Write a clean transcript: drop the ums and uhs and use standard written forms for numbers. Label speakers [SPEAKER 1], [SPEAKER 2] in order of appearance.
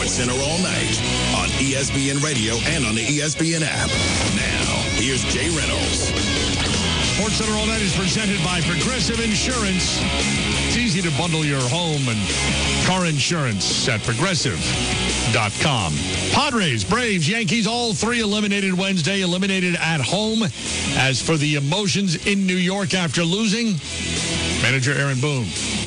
[SPEAKER 1] SportsCenter all night on ESPN Radio and on the ESPN app. Now, here's Jay Reynolds.
[SPEAKER 2] SportsCenter All Night is presented by Progressive Insurance. It's easy to bundle your home and car insurance at Progressive.com. Padres, Braves, Yankees, all three eliminated Wednesday, eliminated at home. As for the emotions in New York after losing, manager Aaron Boone